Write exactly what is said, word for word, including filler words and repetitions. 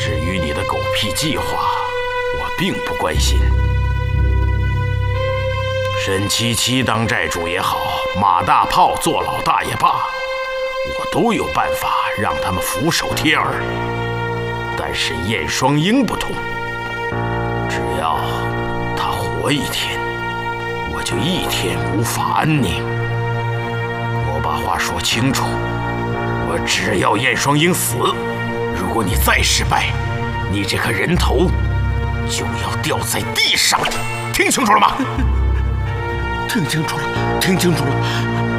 至于你的狗屁计划，我并不关心。沈七七当债主也好，马大炮做老大也罢，我都有办法让他们俯首帖耳。但是燕双鹰不同，只要他活一天，我就一天无法安宁。我把话说清楚，我只要燕双鹰死。如果你再失败，你这颗人头就要掉在地上，听清楚了吗？ 听清楚了，听清楚了。